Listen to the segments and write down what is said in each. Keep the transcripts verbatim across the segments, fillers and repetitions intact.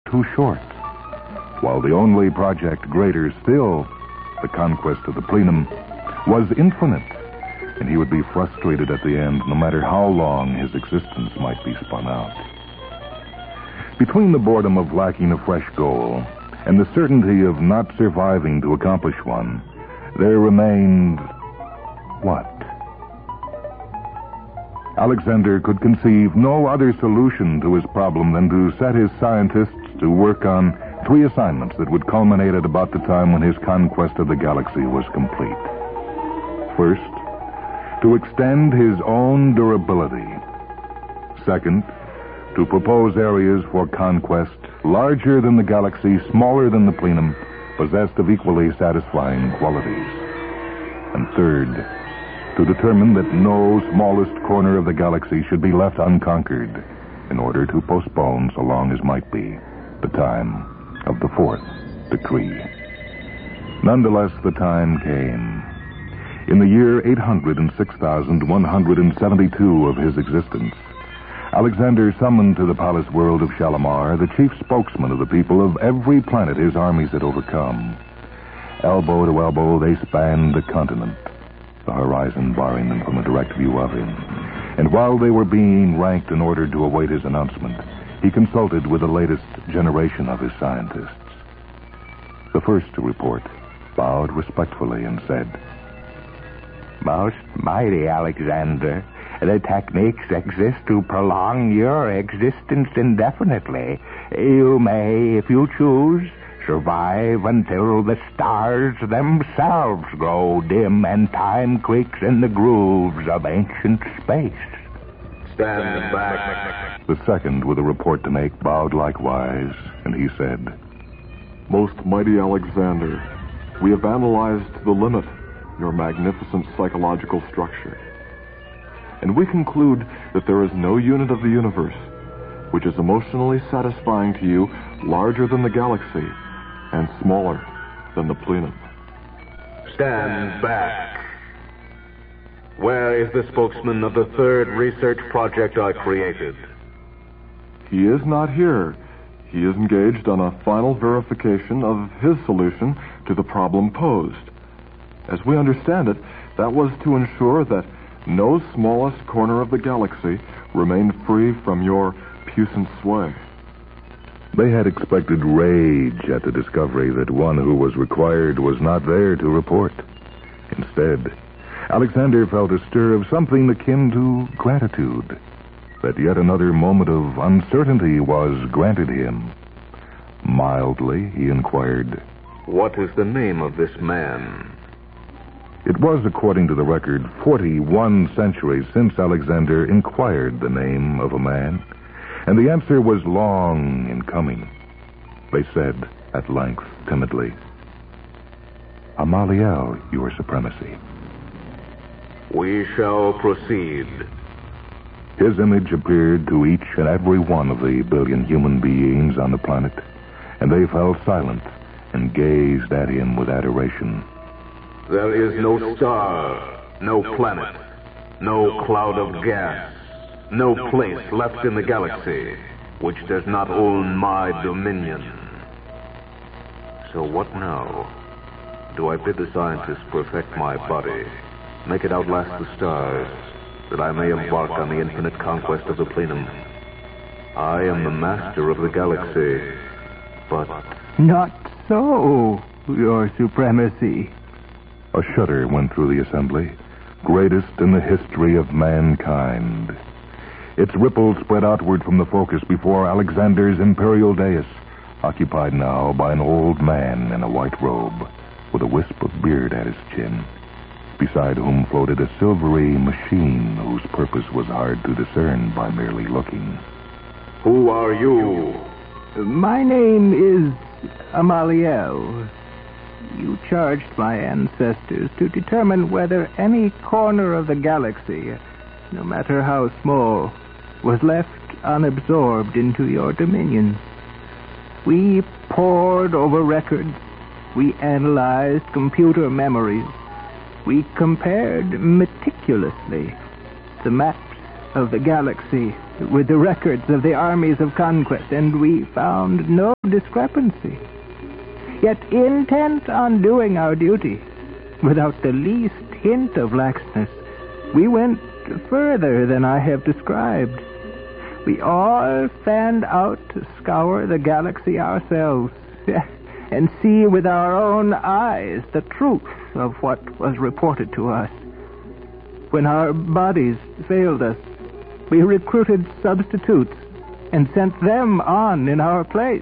too short, while the only project greater still, the conquest of the plenum, was infinite, and he would be frustrated at the end no matter how long his existence might be spun out. Between the boredom of lacking a fresh goal and the certainty of not surviving to accomplish one, there remained what? Alexander could conceive no other solution to his problem than to set his scientists to work on three assignments that would culminate at about the time when his conquest of the galaxy was complete. First, to extend his own durability. Second, to propose areas for conquest larger than the galaxy, smaller than the plenum, possessed of equally satisfying qualities. And third, to determine that no smallest corner of the galaxy should be left unconquered in order to postpone, so long as might be, the time of the fourth decree. Nonetheless, the time came. In the year eight hundred six thousand one hundred seventy-two of his existence, Alexander summoned to the palace world of Shalimar the chief spokesman of the people of every planet his armies had overcome. Elbow to elbow, they spanned the continent, the horizon barring them from a direct view of him. And while they were being ranked and ordered to await his announcement, he consulted with the latest generation of his scientists. The first to report bowed respectfully and said, "Most mighty Alexander, the techniques exist to prolong your existence indefinitely. You may, if you choose, survive until the stars themselves grow dim and time creaks in the grooves of ancient space." Stand back. The second with a report to make bowed likewise, and he said, "Most mighty Alexander, we have analyzed to the limit your magnificent psychological structure. And we conclude that there is no unit of the universe which is emotionally satisfying to you larger than the galaxy and smaller than the plenum." Stand back. Where is the spokesman of the third research project I created? He is not here. He is engaged on a final verification of his solution to the problem posed. As we understand it, that was to ensure that no smallest corner of the galaxy remained free from your puissant sway. They had expected rage at the discovery that one who was required was not there to report. Instead, Alexander felt a stir of something akin to gratitude, that yet another moment of uncertainty was granted him. Mildly, he inquired, "What is the name of this man?" It was, according to the record, forty-one centuries since Alexander inquired the name of a man, and the answer was long in coming. They said, at length, timidly, "Amaliel, your supremacy." We shall proceed. His image appeared to each and every one of the billion human beings on the planet, and they fell silent and gazed at him with adoration. There is no star, no planet, no cloud of gas, no place left in the galaxy which does not own my dominion. So what now? Do I bid the scientists perfect my body, make it outlast the stars, that I may embark on the infinite conquest of the plenum? I am the master of the galaxy, but... Not so, your supremacy. A shudder went through the assembly, greatest in the history of mankind. Its ripples spread outward from the focus before Alexander's imperial dais, occupied now by an old man in a white robe, with a wisp of beard at his chin, beside whom floated a silvery machine whose purpose was hard to discern by merely looking. Who are you? My name is Amaliel. You charged my ancestors to determine whether any corner of the galaxy, no matter how small, was left unabsorbed into your dominion. We pored over records. We analyzed computer memories. We compared meticulously the maps of the galaxy with the records of the armies of conquest, and we found no discrepancy. Yet, intent on doing our duty, without the least hint of laxness, we went further than I have described. We all fanned out to scour the galaxy ourselves and see with our own eyes the truth of what was reported to us. When our bodies failed us, we recruited substitutes and sent them on in our place.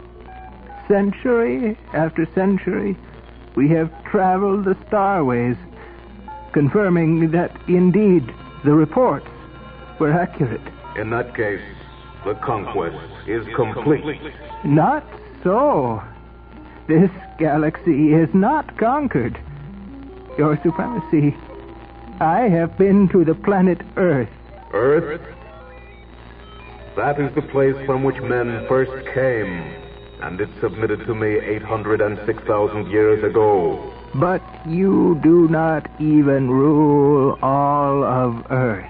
Century after century, we have traveled the starways, confirming that indeed the reports were accurate. In that case, the conquest is complete. Not so. This galaxy is not conquered. Your Supremacy, I have been to the planet Earth. Earth? That is the place from which men first came, and it submitted to me eight hundred six thousand years ago. But you do not even rule all of Earth.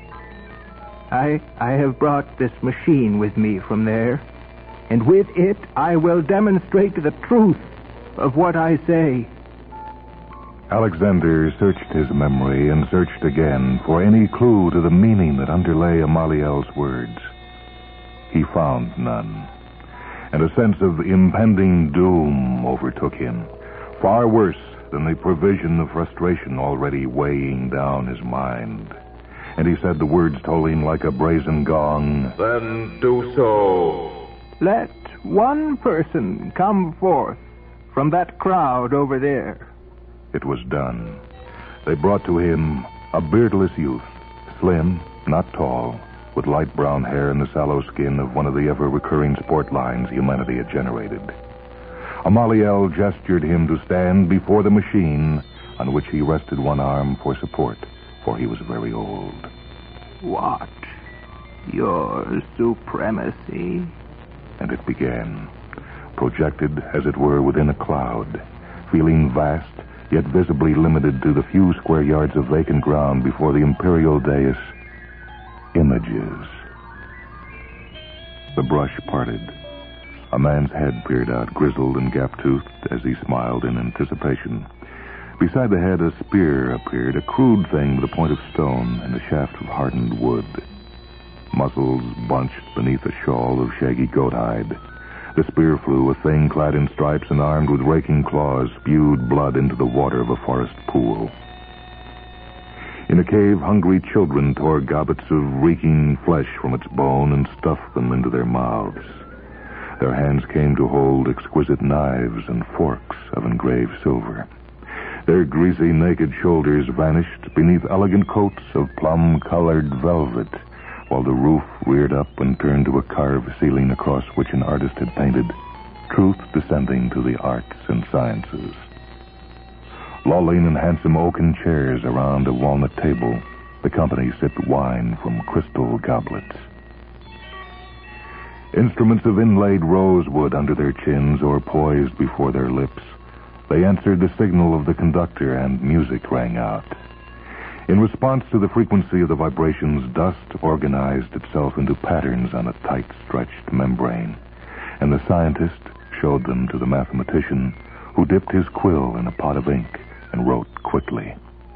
I, I have brought this machine with me from there, and with it I will demonstrate the truth of what I say. Alexander searched his memory and searched again for any clue to the meaning that underlay Amaliel's words. He found none, and a sense of impending doom overtook him, far worse than the provision of frustration already weighing down his mind. And he said, the words tolling like a brazen gong, "Then do so." Let one person come forth from that crowd over there. It was done. They brought to him a beardless youth, slim, not tall, with light brown hair and the sallow skin of one of the ever-recurring sport lines humanity had generated. Amaliel gestured him to stand before the machine, on which he rested one arm for support, for he was very old. What? Your Supremacy? And it began, projected, as it were, within a cloud, feeling vast, yet visibly limited to the few square yards of vacant ground before the imperial dais. Images. The brush parted. A man's head peered out, grizzled and gap-toothed, as he smiled in anticipation. Beside the head, a spear appeared, a crude thing with a point of stone and a shaft of hardened wood. Muscles bunched beneath a shawl of shaggy goat hide. The spear flew, a thing clad in stripes and armed with raking claws, spewed blood into the water of a forest pool. In a cave, hungry children tore gobbets of reeking flesh from its bone and stuffed them into their mouths. Their hands came to hold exquisite knives and forks of engraved silver. Their greasy, naked shoulders vanished beneath elegant coats of plum-colored velvet, while the roof reared up and turned to a carved ceiling across which an artist had painted, "Truth descending to the arts and sciences." Lolling in handsome oaken chairs around a walnut table, the company sipped wine from crystal goblets. Instruments of inlaid rosewood under their chins or poised before their lips, they answered the signal of the conductor, and music rang out. In response to the frequency of the vibrations, dust organized itself into patterns on a tight-stretched membrane, and the scientist showed them to the mathematician, who dipped his quill in a pot of ink and wrote quickly.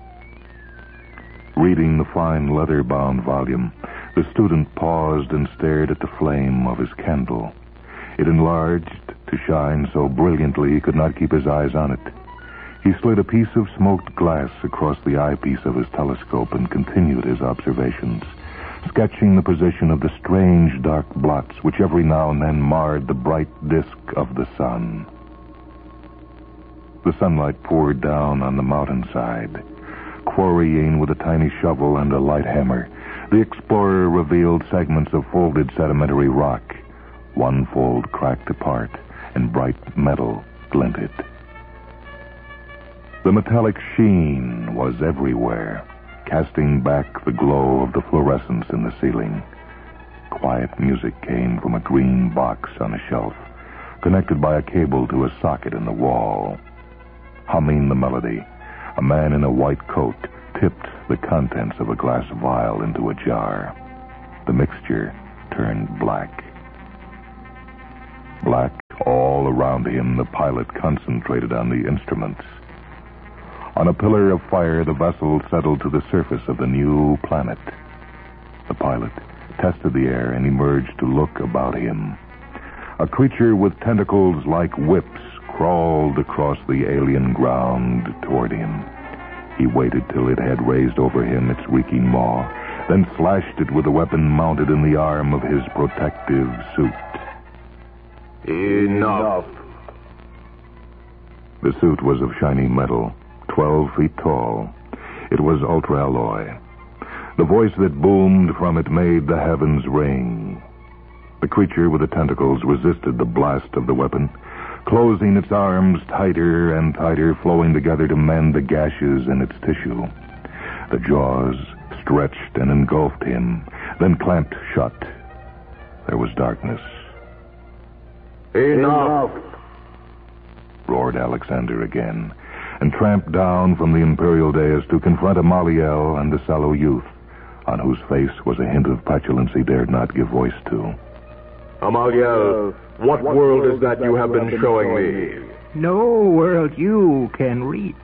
Reading the fine leather-bound volume, the student paused and stared at the flame of his candle. It enlarged to shine so brilliantly he could not keep his eyes on it. He slid a piece of smoked glass across the eyepiece of his telescope and continued his observations, sketching the position of the strange dark blots which every now and then marred the bright disk of the sun. The sunlight poured down on the mountainside. Quarrying with a tiny shovel and a light hammer, the explorer revealed segments of folded sedimentary rock. One fold cracked apart, and bright metal glinted. The metallic sheen was everywhere, casting back the glow of the fluorescence in the ceiling. Quiet music came from a green box on a shelf, connected by a cable to a socket in the wall. Humming the melody, a man in a white coat tipped the contents of a glass vial into a jar. The mixture turned black. Black all around him. The pilot concentrated on the instruments. On a pillar of fire, the vessel settled to the surface of the new planet. The pilot tested the air and emerged to look about him. A creature with tentacles like whips crawled across the alien ground toward him. He waited till it had raised over him its reeking maw, then slashed it with a weapon mounted in the arm of his protective suit. Enough. The suit was of shiny metal, twelve feet tall. It was ultra-alloy. The voice that boomed from it made the heavens ring. The creature with the tentacles resisted the blast of the weapon, closing its arms tighter and tighter, flowing together to mend the gashes in its tissue. The jaws stretched and engulfed him, then clamped shut. There was darkness. Enough! Roared Alexander again, and tramped down from the imperial dais to confront Amaliel and the sallow youth, on whose face was a hint of petulance he dared not give voice to. Amaliel, what world is that you have been showing me? No world you can reach.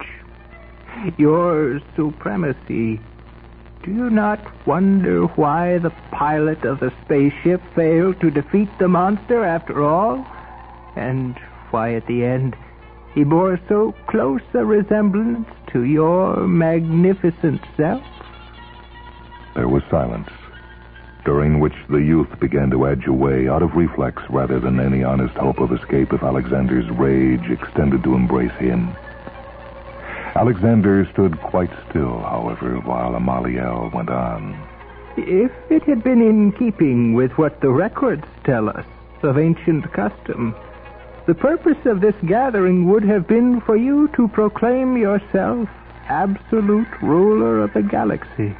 Your supremacy. Do you not wonder why the pilot of the spaceship failed to defeat the monster after all? And why at the end he bore so close a resemblance to your magnificent self? There was silence, during which the youth began to edge away out of reflex rather than any honest hope of escape if Alexander's rage extended to embrace him. Alexander stood quite still, however, while Amaliel went on. If it had been in keeping with what the records tell us of ancient custom, the purpose of this gathering would have been for you to proclaim yourself absolute ruler of the galaxy.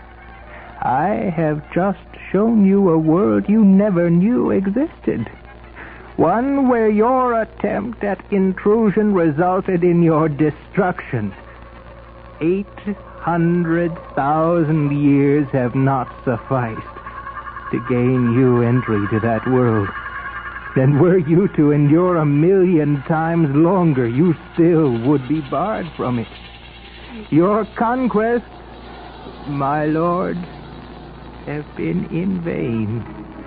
I have just shown you a world you never knew existed. One where your attempt at intrusion resulted in your destruction. Eight hundred thousand years have not sufficed to gain you entry to that world. And were you to endure a million times longer, you still would be barred from it. Your conquests, my lord, have been in vain.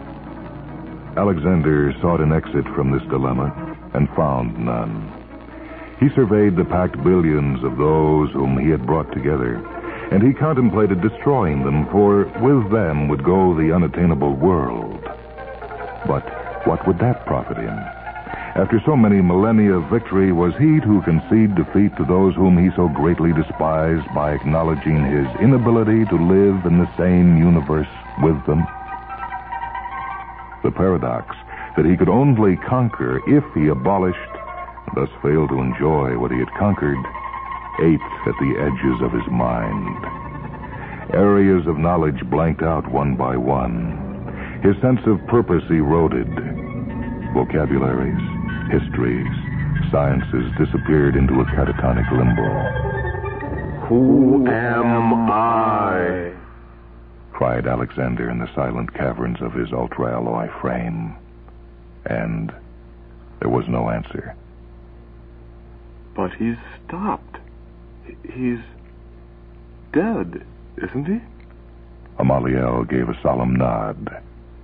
Alexander sought an exit from this dilemma and found none. He surveyed the packed billions of those whom he had brought together, and he contemplated destroying them, for with them would go the unattainable world. But what would that profit him? After so many millennia of victory, was he to concede defeat to those whom he so greatly despised by acknowledging his inability to live in the same universe with them? The paradox that he could only conquer if he abolished, and thus failed to enjoy what he had conquered, ate at the edges of his mind. Areas of knowledge blanked out one by one. His sense of purpose eroded. Vocabularies, histories, sciences disappeared into a catatonic limbo. Who am I? Cried Alexander in the silent caverns of his ultra-alloy frame. And there was no answer. But he's stopped. He's dead, isn't he? Amaliel gave a solemn nod.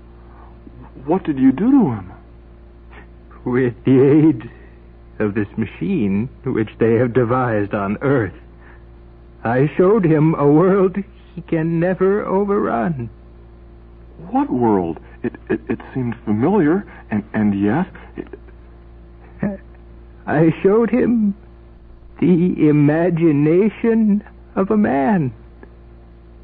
What did you do to him? With the aid of this machine which they have devised on Earth, I showed him a world he can never overrun. What world? It it, it seemed familiar, and, and yet... It... I showed him the imagination of a man.